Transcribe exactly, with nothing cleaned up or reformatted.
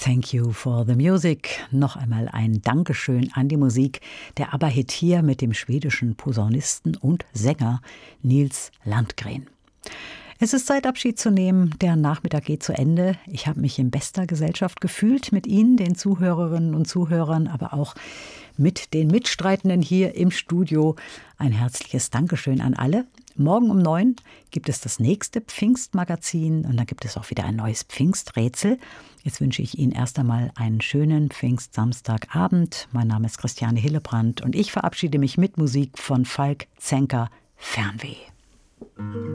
Thank you for the music. Noch einmal ein Dankeschön an die Musik der ABBA-Hit hier mit dem schwedischen Posaunisten und Sänger Nils Landgren. Es ist Zeit, Abschied zu nehmen. Der Nachmittag geht zu Ende. Ich habe mich in bester Gesellschaft gefühlt mit Ihnen, den Zuhörerinnen und Zuhörern, aber auch mit den Mitstreitenden hier im Studio. Ein herzliches Dankeschön an alle. Morgen um neun gibt es das nächste Pfingstmagazin und dann gibt es auch wieder ein neues Pfingsträtsel. Jetzt wünsche ich Ihnen erst einmal einen schönen Pfingstsamstagabend. Mein Name ist Christiane Hillebrand und ich verabschiede mich mit Musik von Falk Zenker, Fernweh.